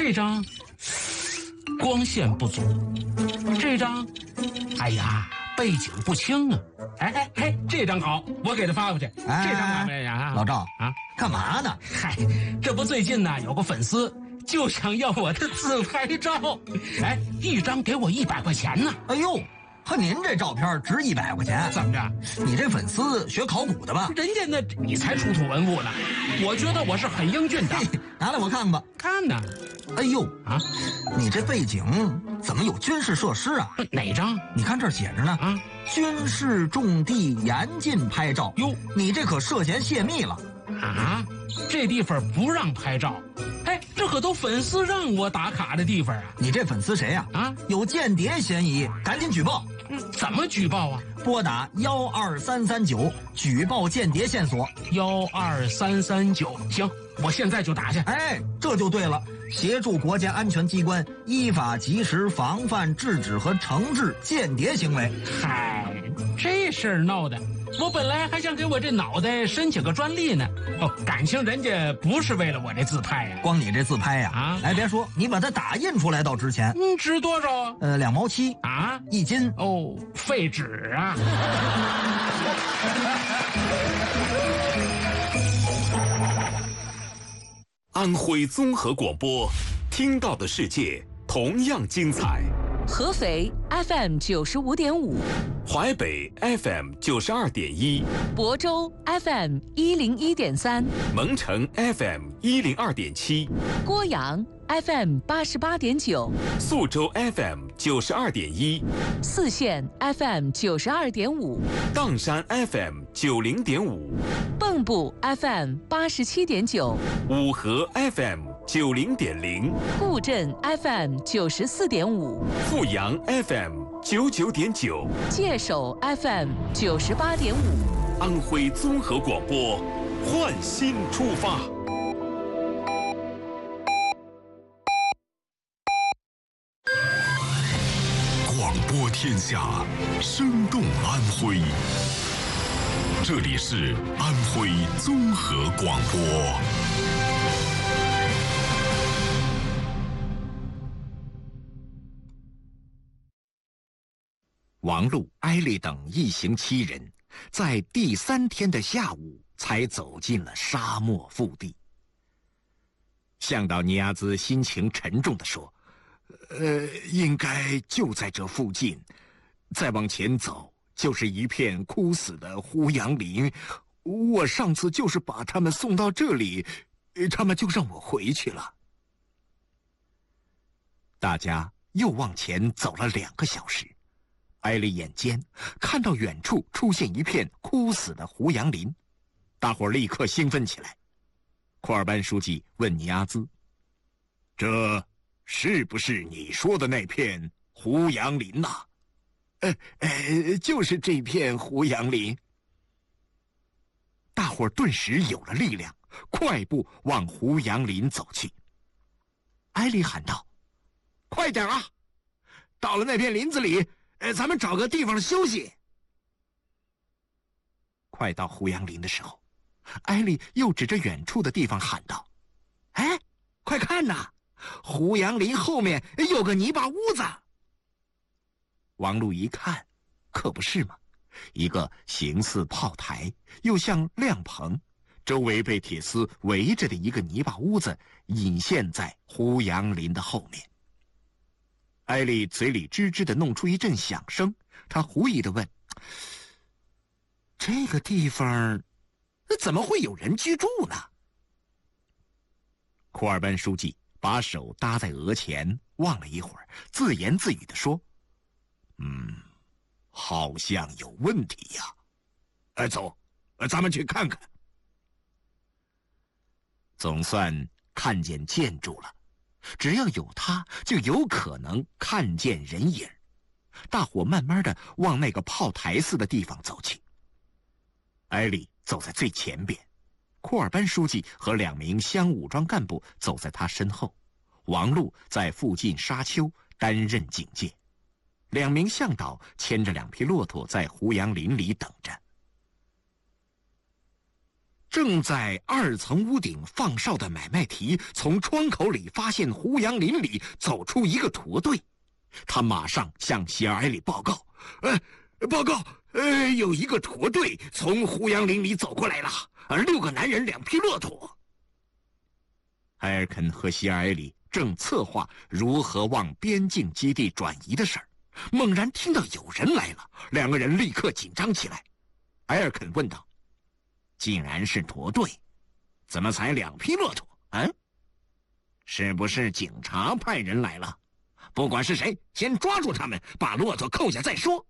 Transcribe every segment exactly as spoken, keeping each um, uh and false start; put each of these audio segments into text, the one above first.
这张光线不足，这张，哎呀，背景不清啊。哎哎哎，这张好，我给他发过去。 哎、 这张哪位呀？ 老赵啊， 干嘛呢？ 嗨，这不最近呢有个粉丝就想要我的自拍照，哎，一张给我一百块钱呢。 哎呦，和您这照片值一百块钱？ 怎么着？ 你这粉丝学考古的吧？ 人家那你才出土文物呢，我觉得我是很英俊的。 拿来我看看吧。 看呢。 哎呦啊， 你这背景怎么有军事设施啊？ 哪张？ 你看这儿写着呢啊， 军事重地严禁拍照。 哟， 你这可涉嫌泄密了啊！这地方不让拍照，哎，这可都粉丝让我打卡的地方啊！ 你这粉丝谁呀？ 啊， 有间谍嫌疑，赶紧举报！ 嗯，怎么举报啊？ 拨打幺二三三九举报间谍线索。 幺二三三九，行，我现在就打去。 哎，这就对了，协助国家安全机关依法及时防范、制止和惩治间谍行为。 嗨，这事儿闹的，我本来还想给我这脑袋申请个专利呢。哦，感情人家不是为了我这自拍呀、啊， 光你这自拍呀、 啊，啊， 哎，别说，你把它打印出来倒值钱。 嗯，值多少啊？ 呃，两毛七啊， 一斤。 哦，废纸啊。 安徽综合广播，听到的世界同样精彩。 合肥 F M 九十五点五， 淮北 F M 九十二点一， 亳州 F M 一零一点三， 蒙城 F M 一零二点七， 郭阳 F M 八十八点九， 宿州 F M 九十二点一， 泗县 F M 九十二点五， 砀山 F M 九零点五， 蚌埠 F M 八十七点九， 五河 F M 九零点零， 固镇 F M 九十四点五， 阜阳 F M 九九点九， 界首 F M 九十八点五。 安徽综合广播，换新出发。 广播天下，生动安徽。这里是安徽综合广播。 王璐、艾丽等一行七人，在第三天的下午才走进了沙漠腹地。向导尼亚兹心情沉重地说：“呃，应该就在这附近，再往前走就是一片枯死的胡杨林。我上次就是把他们送到这里，他们就让我回去了。”大家又往前走了两个小时。艾丽眼尖，看到远处出现一片枯死的胡杨林，大伙儿立刻兴奋起来。库尔班书记问尼亚兹：“这是不是你说的那片胡杨林呐？”“呃呃，就是这片胡杨林。”大伙儿顿时有了力量，快步往胡杨林走去。艾丽喊道：“快点啊！到了那片林子里，呃，咱们找个地方休息。”快到胡杨林的时候，艾丽又指着远处的地方喊道：“哎，快看呐！胡杨林后面有个泥巴屋子。”王璐一看，可不是嘛，一个形似炮台又像亮棚，周围被铁丝围着的一个泥巴屋子隐现在胡杨林的后面。艾丽嘴里吱吱地弄出一阵响声，她狐疑地问：“这个地方怎么会有人居住呢？”库尔班书记把手搭在额前，望了一会儿，自言自语地说：“嗯，好像有问题呀。哎，走，咱们去看看。”总算看见建筑了。只要有它，就有可能看见人影。大伙慢慢的往那个炮台似的地方走去。艾丽走在最前边，库尔班书记和两名乡武装干部走在他身后，王璐在附近沙丘担任警戒，两名向导牵着两匹骆驼在胡杨林里等着。 正在二层屋顶放哨的买卖提从窗口里发现胡杨林里走出一个驼队，他马上向希尔埃里报告：“呃，报告，呃，有一个驼队从胡杨林里走过来了，呃，六个男人，两匹骆驼。”埃尔肯和希尔埃里正策划如何往边境基地转移的事儿，猛然听到有人来了，两个人立刻紧张起来。埃尔肯问道：“既然是驼队，怎么才两匹骆驼？啊？是不是警察派人来了？不管是谁，先抓住他们，把骆驼扣下再说。”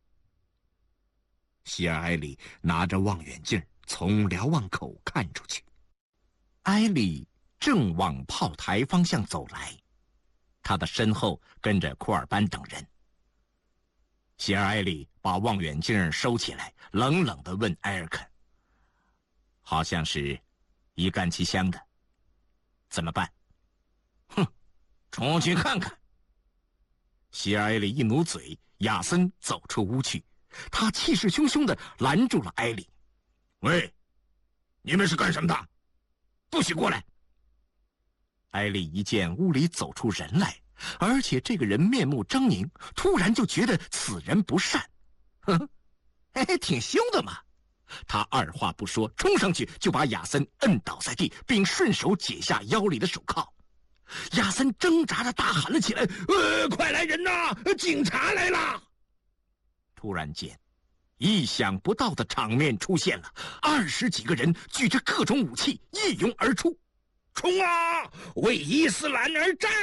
希尔埃里拿着望远镜从瞭望口看出去，埃里正往炮台方向走来，他的身后跟着库尔班等人。希尔埃里把望远镜收起来，冷冷地问埃尔肯：“好像是一干气枪的，怎么办？”“哼，出去看看。”希尔埃里一努嘴，亚森走出屋去，他气势汹汹地拦住了埃里：“喂，你们是干什么的？不许过来！”埃里一见屋里走出人来，而且这个人面目狰狞，突然就觉得此人不善。哼，哎，挺凶的嘛。他二话不说，冲上去就把亚森摁倒在地，并顺手解下腰里的手铐。亚森挣扎着大喊了起来：“呃，快来人呐！警察来了！”突然间，意想不到的场面出现了，二十几个人举着各种武器一拥而出。“冲啊！为伊斯兰而战！”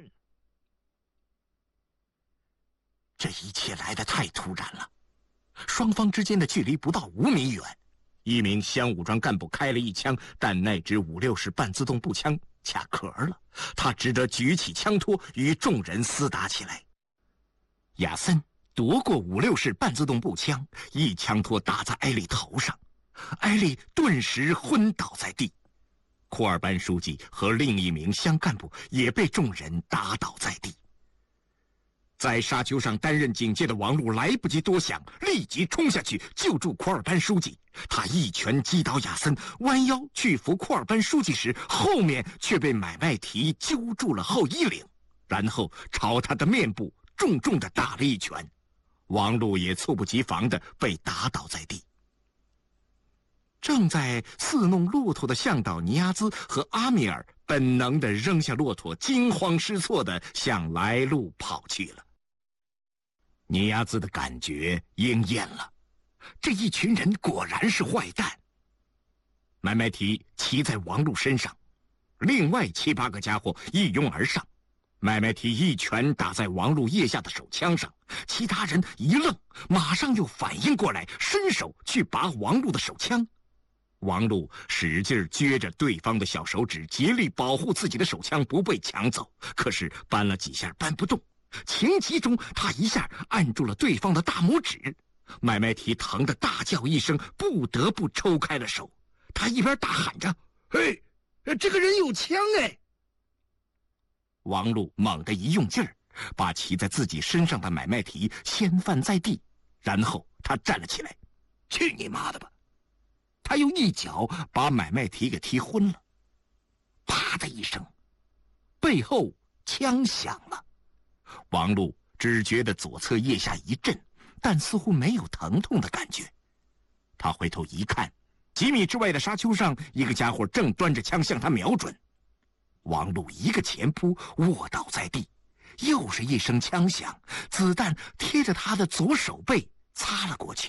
这一切来得太突然了，双方之间的距离不到五米远。一名乡武装干部开了一枪，但那支五六式半自动步枪卡壳了，他只得举起枪托与众人厮打起来。亚森夺过五六式半自动步枪，一枪托打在埃里头上，埃里顿时昏倒在地。库尔班书记和另一名乡干部也被众人打倒在地。在沙丘上担任警戒的王禄来不及多想，立即冲下去救助库尔班书记。他一拳击倒亚森，弯腰去扶库尔班书记时，后面却被买卖提揪住了后衣领，然后朝他的面部重重地打了一拳。王禄也猝不及防地被打倒在地。正在饲弄骆驼的向导尼亚兹和阿米尔本能地扔下骆驼，惊慌失措地向来路跑去了。尼亚兹的感觉应验了，这一群人果然是坏蛋。买卖提骑在王禄身上，另外七八个家伙一拥而上，买卖提一拳打在王禄腋下的手枪上，其他人一愣，马上又反应过来，伸手去拔王禄的手枪。王禄使劲撅着对方的小手指，竭力保护自己的手枪不被抢走，可是搬了几下搬不动。情急中，他一下按住了对方的大拇指，买卖提疼得大叫一声，不得不抽开了手。他一边大喊着：“嘿，这个人有枪哎！”王禄猛地一用劲儿，把骑在自己身上的买卖提掀翻在地，然后他站了起来：“去你妈的吧！”他又一脚把买卖提给踢昏了。啪的一声，背后枪响了。王禄只觉得左侧腋下一震，但似乎没有疼痛的感觉。他回头一看，几米之外的沙丘上，一个家伙正端着枪向他瞄准。王禄一个前扑，卧倒在地，又是一声枪响，子弹贴着他的左手背擦了过去。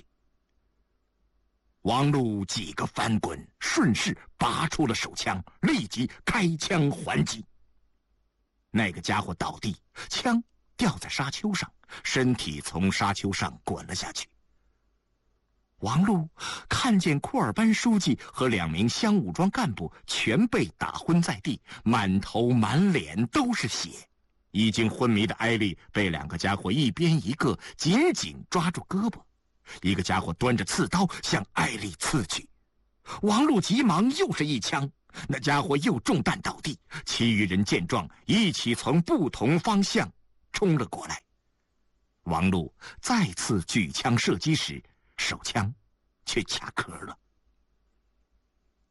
王禄几个翻滚，顺势拔出了手枪，立即开枪还击。那个家伙倒地，枪掉在沙丘上，身体从沙丘上滚了下去。王禄看见库尔班书记和两名乡武装干部全被打昏在地，满头满脸都是血。已经昏迷的埃利被两个家伙一边一个紧紧抓住胳膊，一个家伙端着刺刀向艾丽刺去。王禄急忙又是一枪，那家伙又中弹倒地。其余人见状，一起从不同方向冲了过来。王禄再次举枪射击时，手枪却卡壳了。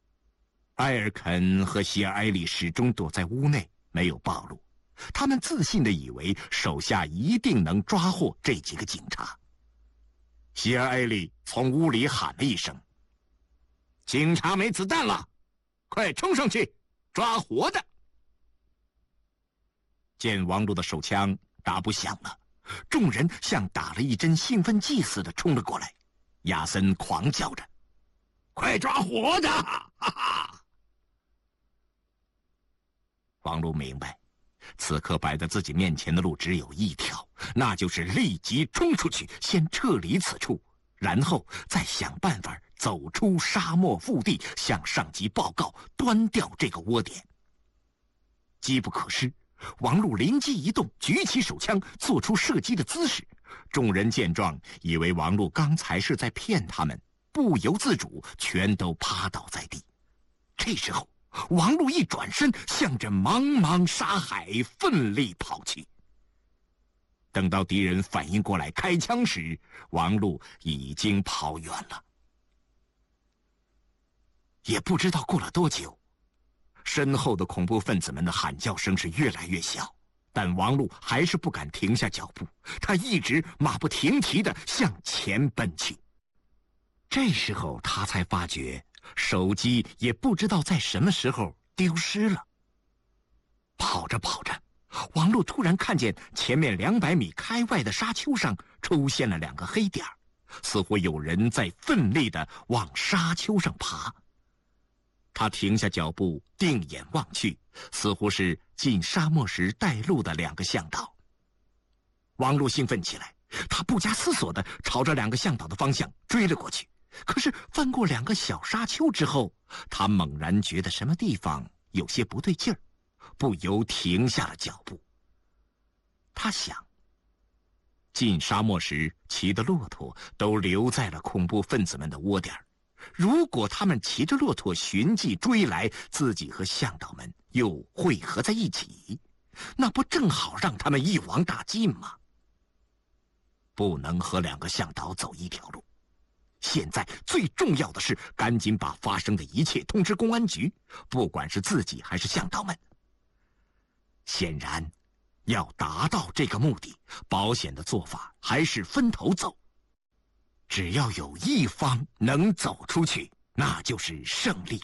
埃尔肯和希尔埃利始终躲在屋内，没有暴露。他们自信地以为手下一定能抓获这几个警察。希尔埃利从屋里喊了一声：“警察没子弹了，快冲上去抓活的！”见王璐的手枪打不响了，众人像打了一针兴奋剂似的冲了过来。亚森狂叫着：“快抓活的！”哈哈！王璐明白，此刻摆在自己面前的路只有一条，那就是立即冲出去，先撤离此处，然后再想办法走出沙漠腹地，向上级报告，端掉这个窝点。机不可失，王璐灵机一动，举起手枪，做出射击的姿势。众人见状，以为王璐刚才是在骗他们，不由自主全都趴倒在地。这时候王璐一转身，向着茫茫沙海奋力跑去。等到敌人反应过来开枪时，王璐已经跑远了。也不知道过了多久，身后的恐怖分子们的喊叫声是越来越小，但王璐还是不敢停下脚步，他一直马不停蹄地向前奔去。这时候他才发觉手机也不知道在什么时候丢失了。跑着跑着，王璐突然看见前面两百米开外的沙丘上出现了两个黑点，似乎有人在奋力地往沙丘上爬。他停下脚步，定眼望去，似乎是进沙漠时带路的两个向导。王璐兴奋起来，他不加思索地朝着两个向导的方向追了过去。可是翻过两个小沙丘之后，他猛然觉得什么地方有些不对劲儿，不由停下了脚步。他想，进沙漠时骑的骆驼都留在了恐怖分子们的窝点，如果他们骑着骆驼寻迹追来，自己和向导们又汇合在一起，那不正好让他们一网打尽吗？不能和两个向导走一条路，现在最重要的是赶紧把发生的一切通知公安局，不管是自己还是向导们。显然，要达到这个目的，保险的做法还是分头走。只要有一方能走出去，那就是胜利。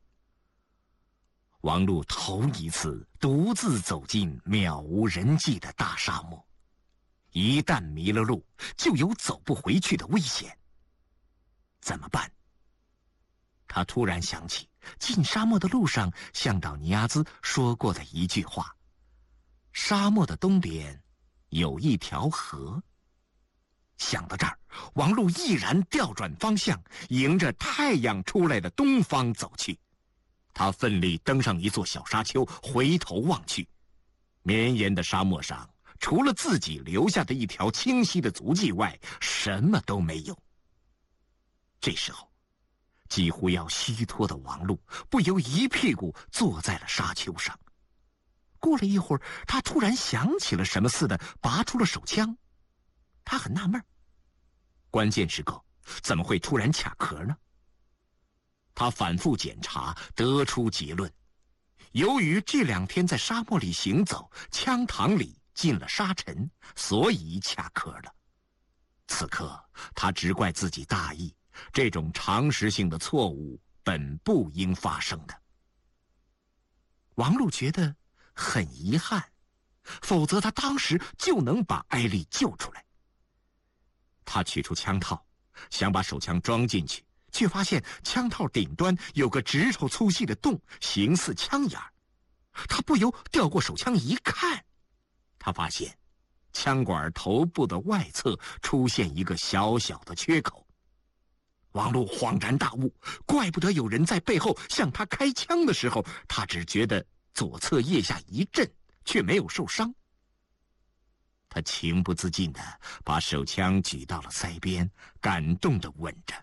王璐头一次独自走进渺无人迹的大沙漠，一旦迷了路，就有走不回去的危险。怎么办？他突然想起进沙漠的路上向导尼亚兹说过的一句话：沙漠的东边有一条河。想到这儿，王璐毅然调转方向，迎着太阳出来的东方走去。他奋力登上一座小沙丘，回头望去，绵延的沙漠上除了自己留下的一条清晰的足迹外，什么都没有。这时候，几乎要虚脱的王璐不由一屁股坐在了沙丘上。过了一会儿，他突然想起了什么似的，拔出了手枪。他很纳闷，关键时刻怎么会突然卡壳呢？他反复检查，得出结论：由于这两天在沙漠里行走，枪膛里进了沙尘，所以卡壳了。此刻他只怪自己大意，这种常识性的错误本不应发生的。王璐觉得很遗憾，否则他当时就能把艾丽救出来。他取出枪套，想把手枪装进去，却发现枪套顶端有个指头粗细的洞，形似枪眼。他不由调过手枪一看，他发现枪管头部的外侧出现一个小小的缺口。王璐恍然大悟，怪不得有人在背后向他开枪的时候，他只觉得左侧腋下一震，却没有受伤。他情不自禁地把手枪举到了腮边，感动地吻着。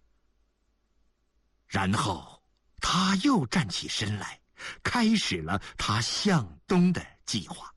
然后他又站起身来，开始了他向东的计划。